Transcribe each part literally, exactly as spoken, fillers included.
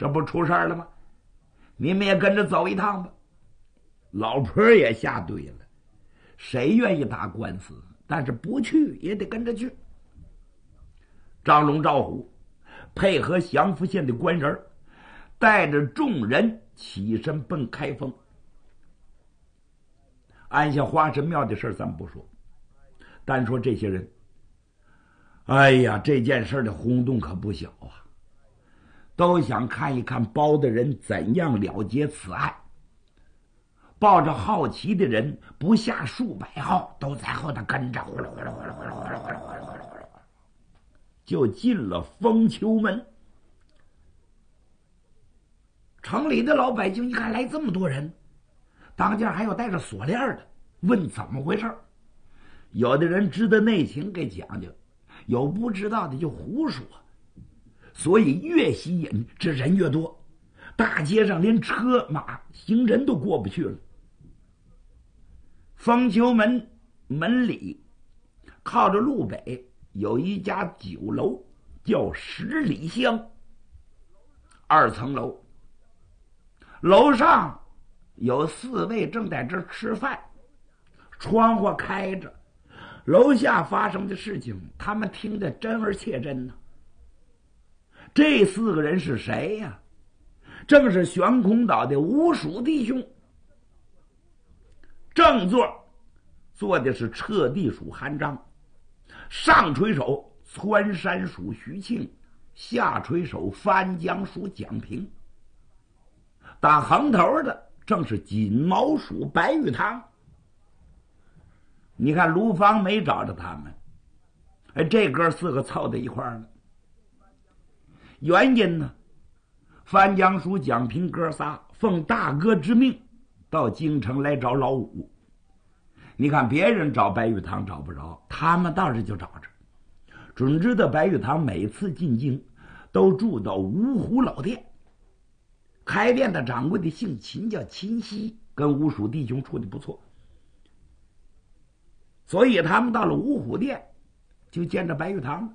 这不出事了吗？你们也跟着走一趟吧。老婆也下对了，谁愿意打官司？但是不去也得跟着去。张龙赵虎配合祥符县的官人，带着众人起身奔开封。按下花神庙的事咱不说，单说这些人，哎呀，这件事的轰动可不小啊！都想看一看包大人怎样了结此案。抱着好奇的人不下数百号，都在后头跟着，呼噜呼噜呼噜呼噜呼噜呼噜呼噜呼噜呼噜，就进了封丘门。城里的老百姓一看来这么多人，当间还有带着锁链的，问怎么回事。有的人知道内情给讲讲，有不知道的就胡说。所以越吸引，这人越多，大街上连车马行人都过不去了。封丘门门里靠着路北有一家酒楼，叫十里香，二层楼，楼上有四位正在这吃饭，窗户开着，楼下发生的事情他们听得真而切真呢。这四个人是谁呀？正是悬空岛的五鼠弟兄。正座坐的是彻地属韩章，上垂手窜山属徐庆，下垂手翻江属蒋平。打横头的正是锦毛属白玉堂。你看卢芳没找着他们，哎，这哥四个凑在一块儿了。原因呢，翻江属蒋平哥仨奉大哥之命到京城来找老五。你看别人找白玉堂找不着，他们倒是就找着。准知道白玉堂每次进京都住到五虎老店，开店的掌柜的姓秦，叫秦熙，跟五鼠弟兄处的不错，所以他们到了五虎店就见着白玉堂。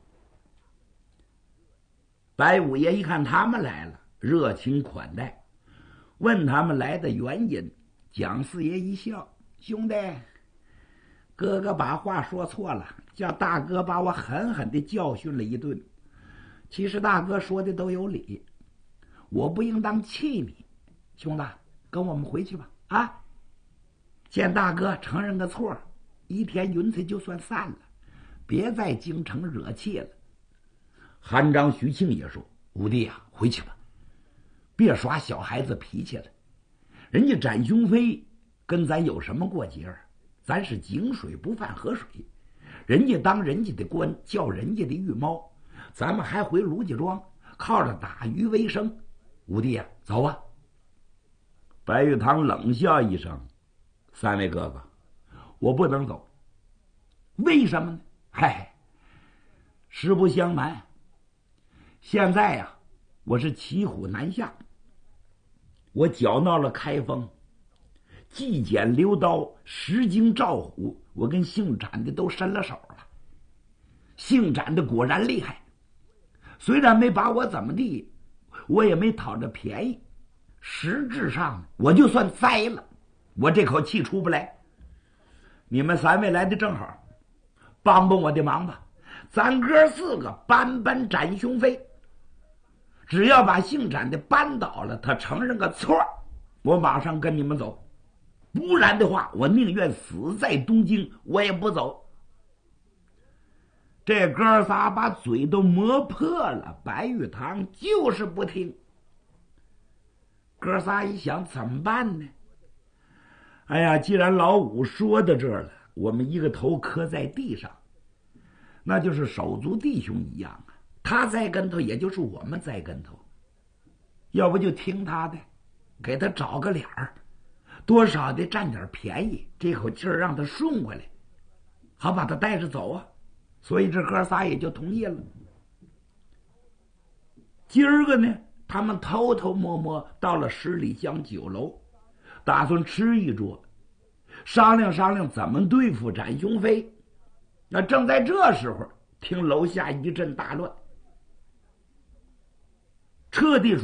白五爷一看他们来了，热情款待，问他们来的原因。蒋四爷一笑，兄弟，哥哥把话说错了，叫大哥把我狠狠地教训了一顿。其实大哥说的都有理，我不应当气你。兄弟，跟我们回去吧。啊，见大哥承认个错，一天云彩就算散了，别在京城惹气了。韩章、徐庆也说：“五弟啊，回去吧，别耍小孩子脾气了。人家展雄飞跟咱有什么过节？咱是井水不犯河水，人家当人家的官，叫人家的御猫，咱们还回卢家庄，靠着打鱼为生。五弟啊，走吧。”白玉堂冷笑一声：“三位哥哥，我不能走。为什么呢？嗨，实不相瞒。现在呀、啊，我是骑虎难下，我搅闹了开封，纪检刘刀、石京赵虎，我跟姓展的都伸了手了。姓展的果然厉害，虽然没把我怎么地，我也没讨着便宜，实质上我就算栽了，我这口气出不来。你们三位来的正好，帮帮我的忙吧。咱哥四个搬搬展雄飞，只要把姓展的扳倒了，他承认个错，我马上跟你们走。不然的话，我宁愿死在东京，我也不走。这哥仨把嘴都磨破了，白玉堂就是不听。哥仨一想怎么办呢？哎呀，既然老五说到这儿了，我们一个头磕在地上，那就是手足弟兄一样啊。他栽跟头，也就是我们栽跟头。要不就听他的，给他找个脸儿，多少得占点便宜，这口气儿让他顺回来，好把他带着走啊。所以这哥仨也就同意了。今儿个呢，他们偷偷摸摸到了十里香酒楼，打算吃一桌，商量商量怎么对付展雄飞。那正在这时候，听楼下一阵大乱，彻地